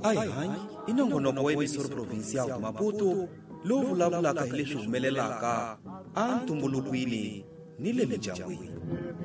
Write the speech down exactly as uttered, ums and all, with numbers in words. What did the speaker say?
Ai hanyi i nongonoko wa emisoro provincial Maputo lowu vulavulaka hi leswi humelelaka a ntumbulukwini ni le mindyangwini.